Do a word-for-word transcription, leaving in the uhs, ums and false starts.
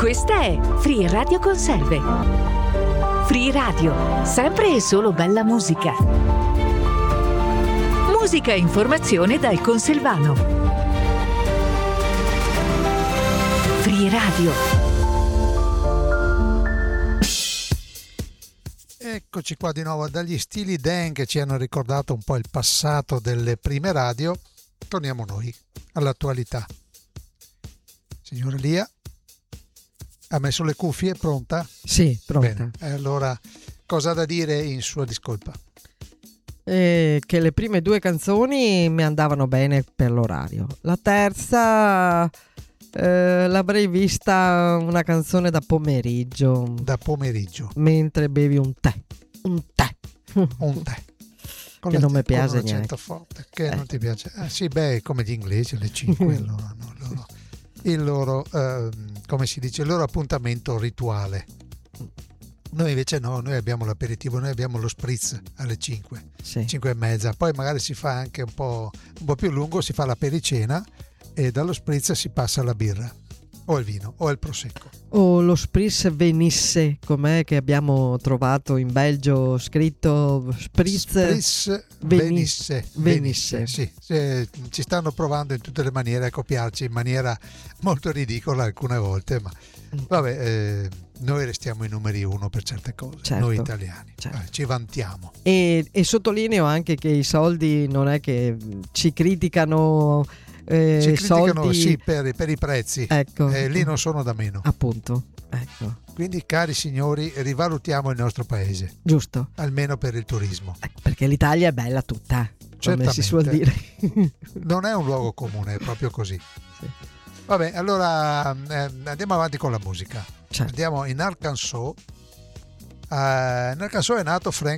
Questa è Free Radio Conserve. Free Radio, sempre e solo bella musica. Musica e informazione dal Conselvano. Free Radio. Eccoci qua di nuovo dagli Steely Dan che ci hanno ricordato un po' il passato delle prime radio. Torniamo noi all'attualità. Signora Lia, ha messo le cuffie? Pronta? Sì, pronta. Bene, e allora cosa ha da dire in sua discolpa? Eh, che le prime due canzoni mi andavano bene per l'orario. La terza eh, l'avrei vista una canzone da pomeriggio. Da pomeriggio. Mentre bevi un tè. Un tè. Un tè. Con che la, non mi piace con niente. Forte, che eh. non ti piace? Eh, sì, beh, come gli inglesi, le cinque, loro hanno loro, il loro, eh, come si dice, il loro appuntamento rituale. Noi invece no, noi abbiamo l'aperitivo, noi abbiamo lo spritz alle cinque, sì. cinque e mezza, poi magari si fa anche un po', un po' più lungo, si fa la pericena e dallo spritz si passa alla birra, o al vino, o al prosecco. O lo spritz venisse, com'è che abbiamo trovato in Belgio scritto spritz, spritz venisse, venisse, venisse. Sì, sì, ci stanno provando in tutte le maniere a copiarci in maniera molto ridicola alcune volte, ma vabbè, eh, noi restiamo i numeri uno per certe cose, certo, noi italiani, certo. eh, ci vantiamo. E, e sottolineo anche che i soldi non è che ci criticano. Eh, ci criticano soldi... sì per, per i prezzi, ecco. eh, lì non sono da meno, appunto, ecco. Quindi cari signori, rivalutiamo il nostro paese, giusto, almeno per il turismo, eh, perché l'Italia è bella tutta, come si suol dire. Non è un luogo comune, è proprio così, sì. Vabbè, allora eh, andiamo avanti con la musica, certo. Andiamo in Arkansas. Uh, in Arkansas è nato Frank